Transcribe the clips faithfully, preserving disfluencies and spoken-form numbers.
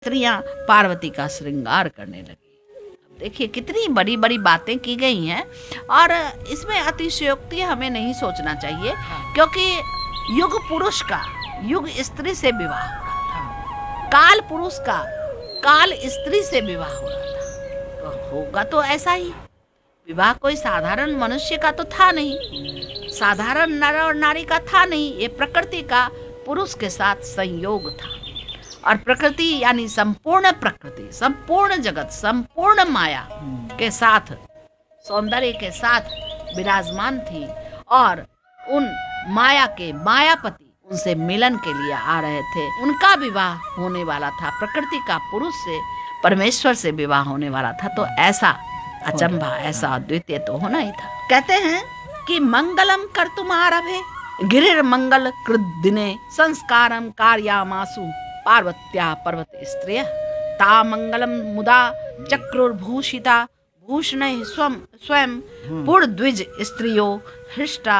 स्त्रियां पार्वती का श्रृंगार करने लगी। देखिए कितनी बड़ी बड़ी बातें की गई हैं और इसमें अतिशयोक्ति हमें नहीं सोचना चाहिए, क्योंकि युग पुरुष का युग स्त्री से विवाह हो रहा था, काल पुरुष का काल स्त्री से विवाह हो रहा था। तो होगा तो ऐसा ही, विवाह कोई साधारण मनुष्य का तो था नहीं, साधारण नर और नारी का था नहीं, ये प्रकृति का पुरुष के साथ संयोग था। और प्रकृति यानी संपूर्ण प्रकृति, संपूर्ण जगत, संपूर्ण माया के साथ, सौंदर्य के साथ विराजमान थी और उन माया के मायापति उनसे मिलन के लिए आ रहे थे। उनका विवाह होने वाला था, प्रकृति का पुरुष से, परमेश्वर से विवाह होने वाला था। तो ऐसा अचंभा, ऐसा अद्वितीय तो होना ही था। कहते हैं कि मंगलम कर्तुम आरभे गिरिर मंगल कृत दिने संस्कारम कार्यामासु पार्वत्या पर्वत स्त्रिय ता मंगलम मुदा चक्रुर्भूषिता भूषण स्वयं स्वयं पुरद्विज स्त्रियो हृष्टा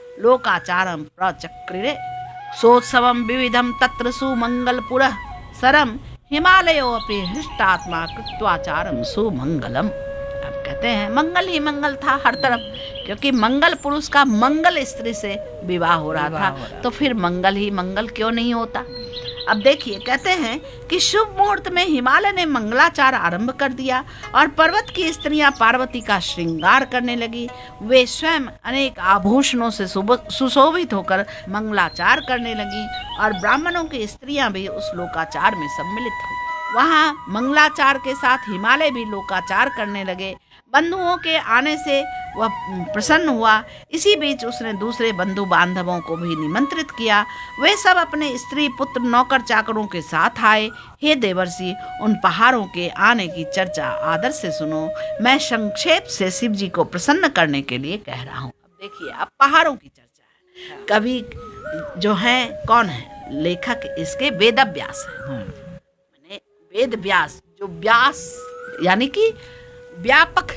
लोकाचारम प्रचक्रिरे सोत्सवम विविधम तत्र सुमंगलपुर सरम हिमालयो अपि हृष्टात्मा कृत्वाचारम सुमंगलम। अब कहते हैं मंगल ही मंगल था हर तरफ, क्योंकि मंगल पुरुष का मंगल स्त्री से विवाह हो रहा था, तो फिर मंगल ही मंगल क्यों नहीं होता। अब देखिए कहते हैं कि शुभ मुहूर्त में हिमालय ने मंगलाचार आरंभ कर दिया और पर्वत की स्त्रियां पार्वती का श्रृंगार करने लगी। वे स्वयं अनेक आभूषणों से सुशोभित होकर मंगलाचार करने लगी और ब्राह्मणों की स्त्रियां भी उस लोकाचार में सम्मिलित हुई। वहां मंगलाचार के साथ हिमालय भी लोकाचार करने लगे। बंधुओं के आने से वह प्रसन्न हुआ। इसी बीच उसने दूसरे बंधु बांधवों को भी निमंत्रित किया। वे सब अपने स्त्री पुत्र नौकर चाकरों के साथ आए। हे देवर्षि, उन पहाड़ों के आने की चर्चा आदर से सुनो। मैं संक्षेप से शिव जी को प्रसन्न करने के लिए कह रहा हूँ। अब देखिए, अब पहाड़ों की चर्चा है। कवि जो है कौन है? लेखक इसके वेद व्यास है। मैंने वेद व्यास, जो व्यास यानी कि व्यापक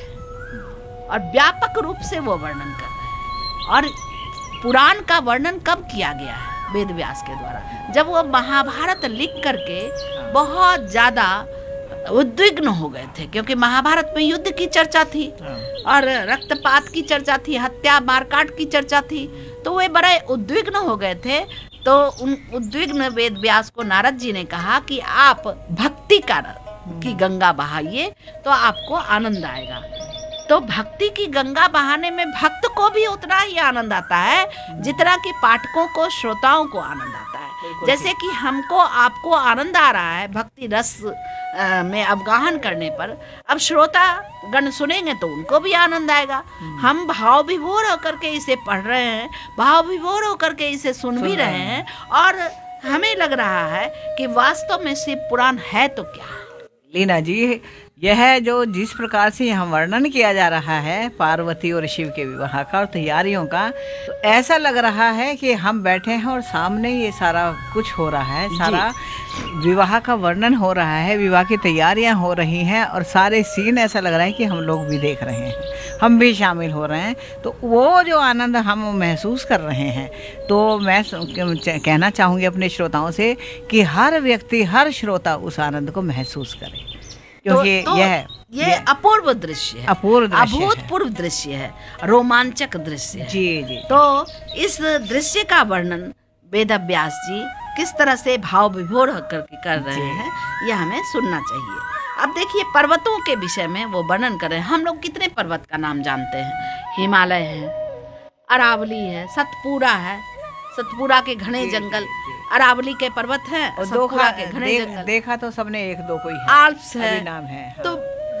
और व्यापक रूप से वो वर्णन कर रहे हैं। और पुराण का वर्णन कब किया गया है? वेद व्यास के द्वारा, जब वो महाभारत लिख करके बहुत ज्यादा उद्विग्न हो गए थे, क्योंकि महाभारत में युद्ध की चर्चा थी और रक्तपात की चर्चा थी, हत्या मारकाट की चर्चा थी, तो वे बड़े उद्विग्न हो गए थे। तो उन उद्विग्न वेद व्यास को नारद जी ने कहा कि आप भक्ति का की गंगा बहाइए तो आपको आनंद आएगा। तो भक्ति की गंगा बहाने में भक्त को भी उतना ही आनंद आता है जितना कि पाठकों को, श्रोताओं को आनंद आता है। जैसे कि हमको आपको आनंद आ रहा है भक्ति रस में अवगाहन करने पर, अब श्रोता गण सुनेंगे तो उनको भी आनंद आएगा। हम भाव विभोर होकर के इसे पढ़ रहे हैं, भाव विभोर होकर के इसे सुन भी रहे हैं और हमें लग रहा है कि वास्तव में शिव पुराण है तो क्या है। लीना जी, यह जो जिस प्रकार से यहाँ वर्णन किया जा रहा है पार्वती और शिव के विवाह का और तैयारियों का, तो ऐसा लग रहा है कि हम बैठे हैं और सामने ये सारा कुछ हो रहा है, सारा विवाह का वर्णन हो रहा है, विवाह की तैयारियां हो रही हैं और सारे सीन ऐसा लग रहा है कि हम लोग भी देख रहे हैं, हम भी शामिल हो रहे हैं। तो वो जो आनंद हम महसूस कर रहे हैं, तो मैं कहना चाहूँगी अपने श्रोताओं से कि हर व्यक्ति, हर श्रोता उस आनंद को महसूस करे, क्योंकि तो, तो यह ये अपूर्व दृश्य है, अपूर्व दृश्य है, अभूतपूर्व दृश्य है, रोमांचक दृश्य है। जी जी। तो इस दृश्य का वर्णन वेद व्यास जी किस तरह से भाव विभोर होकर के कर रहे हैं, यह हमें सुनना चाहिए। अब देखिए, पर्वतों के विषय में वो वर्णन कर रहे हैं। हम लोग कितने पर्वत का नाम जानते हैं? हिमालय है, अरावली है, सतपुरा है, सतपुरा के घने जंगल, अरावली के पर्वत हैं, सतपुरा के घने दे, जंगल। देखा तो सबने एक दो कोई है, आल्प्स है, नाम है। हाँ। तो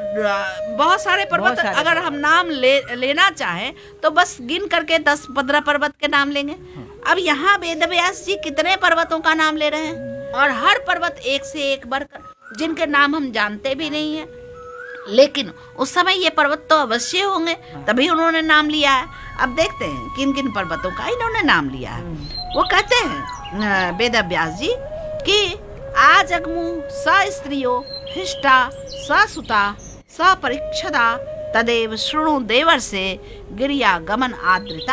बहुत सारे पर्वत, अगर हम नाम ले लेना चाहें तो बस गिन करके दस पंद्रह पर्वत के नाम लेंगे। अब यहाँ वेद व्यास जी कितने पर्वतों का नाम ले रहे हैं और हर पर्वत एक से एक बढ़कर, जिनके नाम हम जानते भी नहीं है, लेकिन उस समय ये पर्वत तो अवश्य होंगे, तभी उन्होंने नाम लिया है। अब देखते हैं किन किन पर्वतों का इन्होंने नाम लिया है। वो कहते हैं वेद व्यास जी कि आज अग्मु स स्त्रियो हृष्टा स सुता स परीक्षदा तदेव शृणु देवर्षे गिरिया गमन आद्रिता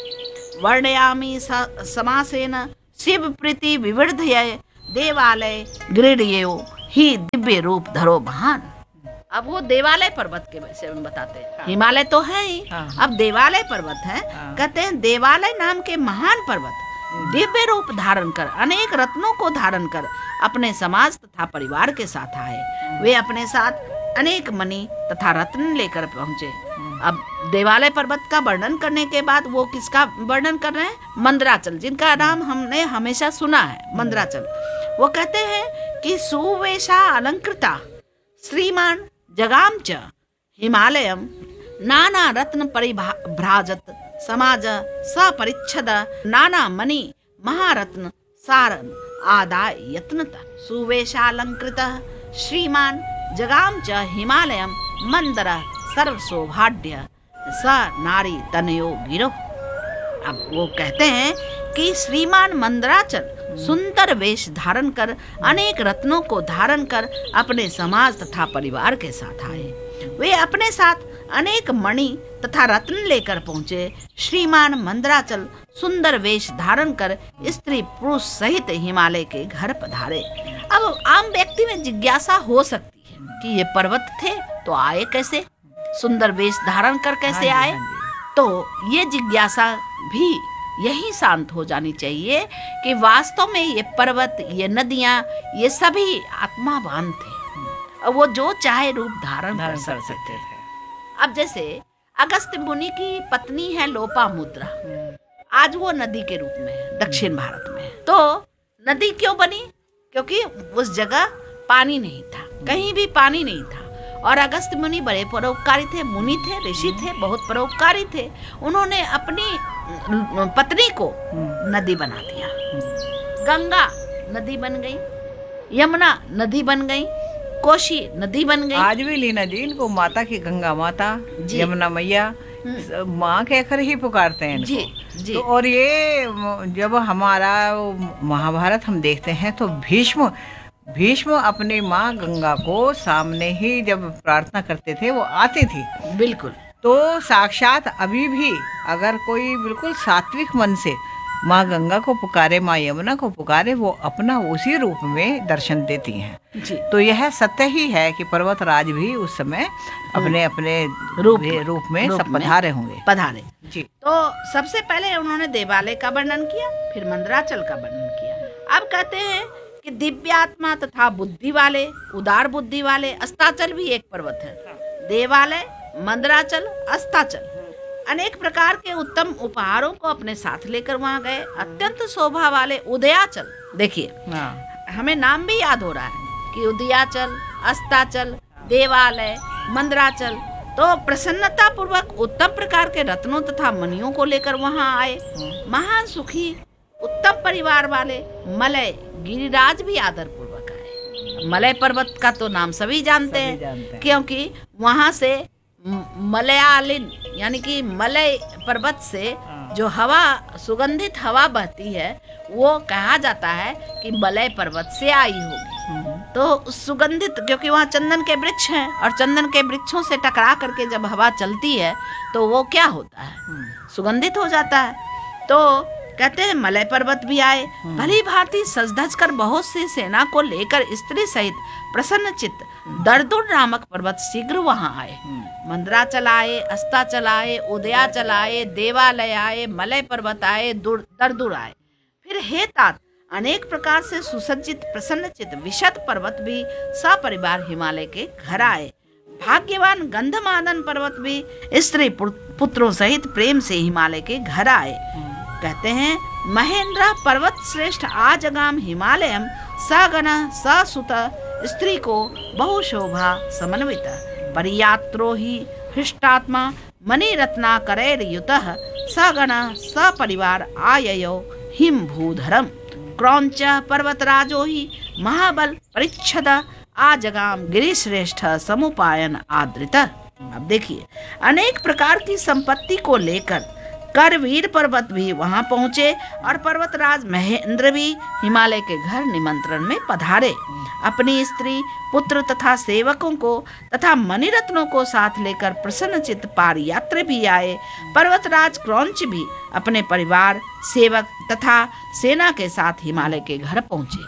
वर्णयामि समासेन शिव प्रीति विवर्धय देवालय गृह्यो ही दिव्य रूप धरो महान। अब वो देवालय पर्वत के विषय में बताते हैं। हिमालय तो है ही, हाँ। अब देवालय पर्वत है। हाँ। कहते हैं देवालय नाम के महान पर्वत दिव्य रूप धारण कर, अनेक रत्नों को धारण कर अपने समाज तथा परिवार के साथ आए। वे अपने साथ अनेक मणि तथा रत्न लेकर पहुंचे। अब देवालय पर्वत का वर्णन करने के बाद वो किसका वर्णन कर रहे हैं? मंदराचल, जिनका नाम हमने हमेशा सुना है, मंदराचल। वो कहते हैं कि सुवेशा अलंकृता श्रीमान जगाम च हिमालयम नाना रत्न परिभ्राजत समाज सपरिच्छद नाना मणि महारत्न सारन आदाय यत्नता सुवेशालंकृत श्रीमान जगाम च हिमालयम मंदर सर्व सौभाग्य स नारी तनयो गिरो। अब वो कहते हैं कि श्रीमान मंदराचल सुंदर वेश धारण कर अनेक रत्नों को धारण कर अपने समाज तथा परिवार के साथ आए। वे अपने साथ अनेक मणि तथा रत्न लेकर पहुंचे। श्रीमान मंदराचल सुंदर वेश धारण कर स्त्री पुरुष सहित हिमालय के घर पधारे। अब आम व्यक्ति में जिज्ञासा हो सकती है कि ये पर्वत थे तो आए कैसे, सुंदर वेश धारण कर कैसे हाँ जी, आए। हाँ जी। तो ये जिज्ञासा भी यही शांत हो जानी चाहिए कि वास्तव में ये पर्वत, ये नदियां, ये सभी आत्मावान थे और वो जो चाहे रूप धारण कर सकते थे। अब जैसे अगस्त्य मुनि की पत्नी है लोपामुद्रा, आज वो नदी के रूप में है दक्षिण भारत में। तो नदी क्यों बनी? क्योंकि उस जगह पानी नहीं था, कहीं भी पानी नहीं था। और अगस्त्य मुनि बड़े परोपकारी थे, मुनि थे, ऋषि थे, बहुत परोपकारी थे। उन्होंने अपनी पत्नी को नदी बना दिया। गंगा नदी बन गई, यमुना नदी बन गई, कोशी नदी बन गई। आज भी लीना जी इनको माता की गंगा माता, यमुना मैया माँ कहकर ही पुकारते हैं इनको। जी, जी। तो और ये जब हमारा महाभारत हम देखते हैं तो भीष्म भीष्म अपनी माँ गंगा को सामने ही जब प्रार्थना करते थे वो आती थी। बिल्कुल। तो साक्षात अभी भी अगर कोई बिल्कुल सात्विक मन से माँ गंगा को पुकारे, माँ यमुना को पुकारे, वो अपना उसी रूप में दर्शन देती हैं। जी। तो यह सत्य ही है कि पर्वतराज भी उस समय अपने अपने रूप रूप में रूप सब पधारे होंगे। पधारे जी। तो सबसे पहले उन्होंने देवालय का वर्णन किया, फिर मंदराचल का वर्णन किया। अब कहते हैं कि दिव्यात्मा तथा बुद्धि वाले, उदार बुद्धि वाले, अस्ताचल भी एक पर्वत है। देवालय, मंदराचल, अस्ताचल अनेक प्रकार के उत्तम उपहारों को अपने साथ लेकर वहां गए। अत्यंत शोभा वाले उदयाचल, देखिए हमें नाम भी याद हो रहा है कि उदयाचल, अस्ताचल, देवालय, मंदराचल, तो प्रसन्नता पूर्वक उत्तम प्रकार के रत्नों तथा मणियों को लेकर वहां आए। महान सुखी उत्तम परिवार वाले मलय गिरिराज भी आदर पूर्वक आए। मलय पर्वत का तो नाम सभी जानते सभी हैं, जानते हैं। क्योंकि वहां से मलयालिन यानी कि मलय पर्वत से जो हवा, सुगंधित हवा बहती है, वो कहा जाता है कि मलय पर्वत से आई होगी। तो सुगंधित, क्योंकि वहाँ चंदन के वृक्ष हैं और चंदन के वृक्षों से टकरा करके जब हवा चलती है तो वो क्या होता है, सुगंधित हो जाता है। तो कहते हैं मलय पर्वत भी आए। भली भांति सज धज कर बहुत सी सेना को लेकर स्त्री सहित प्रसन्न चित्त दर्दुर नामक पर्वत शीघ्र वहां आए। मंदराचल आए, अस्ताचल आए, उदयाचल आए, देवालय आए, मलय पर्वत आए, दर्दुर आए। फिर हे तात, अनेक प्रकार से सुसज्जित प्रसन्नचित विशद पर्वत भी सपरिवार हिमालय के घर आए। भाग्यवान गंधमादन पर्वत भी स्त्री पुत्रों सहित प्रेम से हिमालय के घर आए। कहते हैं महेंद्र पर्वत श्रेष्ठ आजगाम हिमालयम सगण ससुत स्त्री को बहु शोभा समन्वित परियात्रो ही हृष्टात्मा मणि रत्ना करैर युतः सगण सपरिवार आययो हिम भूधरम क्रौंच पर्वतराजो ही महाबल परिच्छद आजगाम गिरिश्रेष्ठ समुपायन आदृत। अब देखिए अनेक प्रकार की संपत्ति को लेकर करवीर पर्वत भी वहां पहुंचे और पर्वतराज महेंद्र भी हिमालय के घर निमंत्रण में पधारे। अपनी स्त्री, पुत्र तथा सेवकों को तथा मणिरत्नों को साथ लेकर प्रसन्नचित्त पारयात्री भी आए। पर्वतराज क्रौंच भी अपने परिवार, सेवक तथा सेना के साथ हिमालय के घर पहुंचे।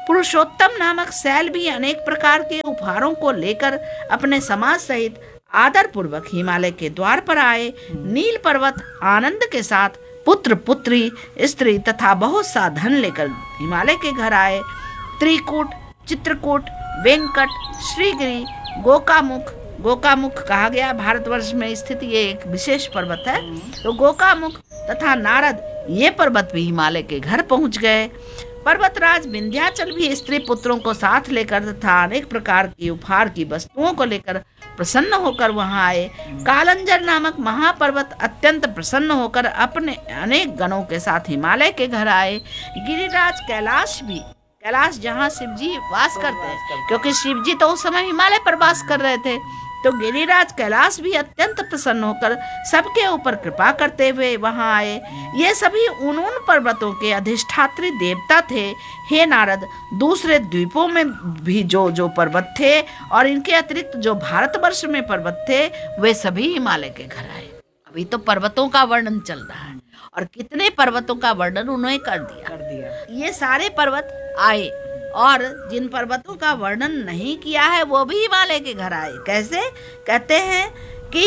पुरुषोत्तम नामक सैल भी अनेक प्रकार के उपहारों को लेकर अपने समाज सहित आदर पूर्वक हिमालय के द्वार पर आए। नील पर्वत आनंद के साथ पुत्र पुत्री स्त्री तथा बहुत सा धन लेकर हिमालय के घर आए। त्रिकूट, चित्रकूट, वेंकट, श्रीगिरी, गोकामुख, गोकामुख कहा गया भारतवर्ष में स्थित ये एक विशेष पर्वत है, तो गोकामुख तथा नारद ये पर्वत भी हिमालय के घर पहुंच गए। पर्वतराज विंध्याचल भी स्त्री पुत्रों को साथ लेकर तथा अनेक प्रकार की उपहार की वस्तुओं को लेकर प्रसन्न होकर वहां आए। कालंजर नामक महापर्वत अत्यंत प्रसन्न होकर अपने अनेक गणों के साथ हिमालय के घर आए। गिरिराज कैलाश भी, कैलाश जहाँ शिव जी वास करते हैं, क्योंकि शिव जी तो उस समय हिमालय पर वास कर रहे थे, तो गिरिराज कैलाश भी अत्यंत प्रसन्न होकर सबके ऊपर कृपा करते हुए वहां आए। ये सभी उन उन पर्वतों के अधिष्ठात्री देवता थे। हे नारद, दूसरे द्वीपों में भी जो जो पर्वत थे और इनके अतिरिक्त जो भारतवर्ष में पर्वत थे वे सभी हिमालय के घर आए। अभी तो पर्वतों का वर्णन चल रहा है और कितने पर्वतों का वर्णन उन्होंने कर दिया कर दिया ये सारे पर्वत आए और जिन पर्वतों का वर्णन नहीं किया है वो भी हिमालय के घर आए। कैसे? कहते हैं कि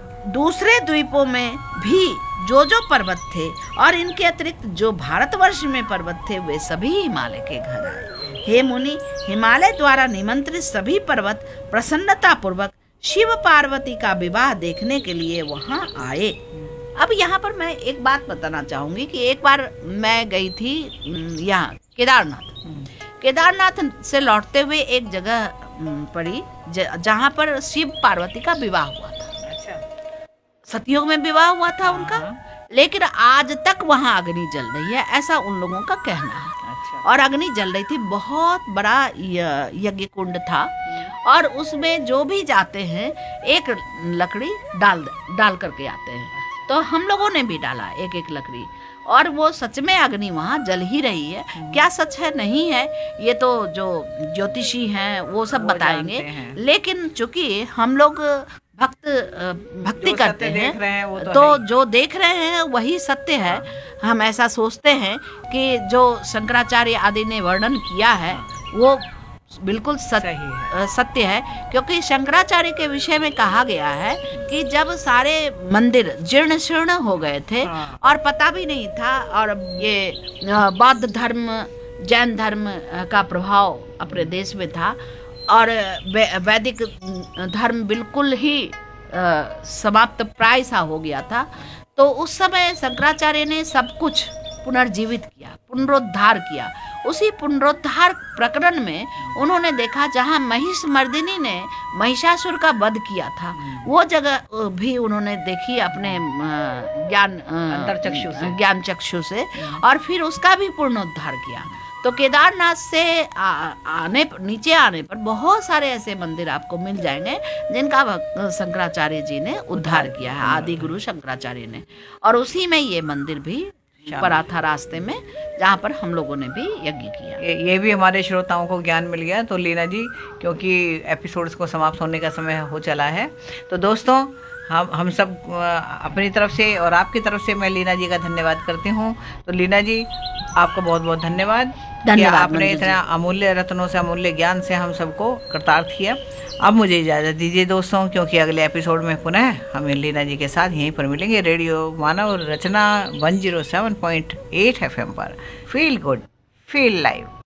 दूसरे द्वीपों में भी जो जो पर्वत थे और इनके अतिरिक्त जो भारतवर्ष में पर्वत थे वे सभी हिमालय के घर आए। हे मुनि, हिमालय द्वारा निमंत्रित सभी पर्वत प्रसन्नता पूर्वक शिव पार्वती का विवाह देखने के लिए वहां आए। अब यहाँ पर मैं एक बात बताना चाहूंगी कि एक बार मैं गई थी यहाँ केदारनाथ। केदारनाथ से लौटते हुए एक जगह पड़ी जहाँ पर शिव पार्वती का विवाह हुआ था। अच्छा। सतयुग में विवाह हुआ था उनका, लेकिन आज तक वहाँ अग्नि जल रही है, ऐसा उन लोगों का कहना है। अच्छा। और अग्नि जल रही थी, बहुत बड़ा यज्ञ कुंड था और उसमें जो भी जाते हैं एक लकड़ी डाल डाल करके आते हैं। तो हम लोगों ने भी डाला एक एक लकड़ी और वो सच में अग्नि वहाँ जल ही रही है। क्या सच है नहीं है ये तो जो ज्योतिषी हैं वो सब वो बताएंगे, लेकिन चूंकि हम लोग भक्त भक्ति करते हैं, देख रहे हैं वो तो, तो जो देख रहे हैं वही सत्य है। हम ऐसा सोचते हैं कि जो शंकराचार्य आदि ने वर्णन किया है वो बिल्कुल सत्य है। सत्य है, क्योंकि शंकराचार्य के विषय में कहा गया है कि जब सारे मंदिर जीर्ण शीर्ण हो गए थे और पता भी नहीं था और ये बौद्ध धर्म जैन धर्म का प्रभाव अपने देश में था और वैदिक धर्म बिल्कुल ही समाप्त प्राय सा हो गया था, तो उस समय शंकराचार्य ने सब कुछ पुनर्जीवित किया, पुनरुद्धार किया। उसी पुनरुद्धार प्रकरण में उन्होंने देखा जहाँ महिष मर्दिनी ने महिषासुर का वध किया था, वो जगह भी उन्होंने देखी अपने ज्ञान अंतर्चक्षु से ज्ञान चक्षु से और फिर उसका भी पुनरुद्धार किया। तो केदारनाथ से आ, आने पर नीचे आने पर बहुत सारे ऐसे मंदिर आपको मिल जाएंगे जिनका शंकराचार्य जी ने उद्धार किया है, आदि गुरु शंकराचार्य ने। और उसी में ये मंदिर भी पड़ा था रास्ते में जहाँ पर हम लोगों ने भी यज्ञ किया। ये, ये भी हमारे श्रोताओं को ज्ञान मिल गया। तो लीना जी, क्योंकि एपिसोड्स को समाप्त होने का समय हो चला है, तो दोस्तों हम हम सब अपनी तरफ से और आपकी तरफ से मैं लीना जी का धन्यवाद करती हूँ। तो लीना जी, आपको बहुत बहुत धन्यवाद कि आपने इतना अमूल्य रत्नों से अमूल्य ज्ञान से हम सबको कृतार्थ किया। अब मुझे इजाज़त दीजिए दोस्तों, क्योंकि अगले एपिसोड में पुनः हम लीना जी के साथ यहीं पर मिलेंगे रेडियो मानव रचना one zero seven point eight F M पर। Feel good, feel live.